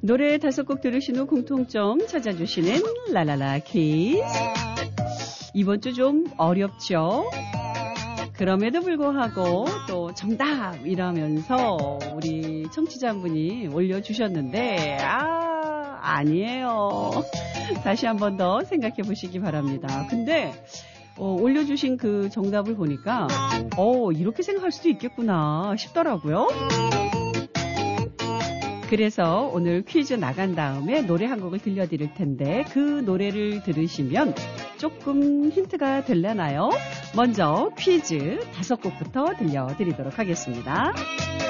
노래 5곡 들으신 후 공통점 찾아주시는 라라라 퀴즈. 이번 주 좀 어렵죠? 그럼에도 불구하고 또 정답이라면서 우리 청취자 한 분이 올려주셨는데 아니에요. 다시 한 번 더 생각해 보시기 바랍니다. 근데 올려주신 그 정답을 보니까 이렇게 생각할 수도 있겠구나 싶더라고요. 그래서 오늘 퀴즈 나간 다음에 노래 한 곡을 들려드릴 텐데 그 노래를 들으시면 조금 힌트가 되려나요? 먼저 퀴즈 5곡부터 들려드리도록 하겠습니다.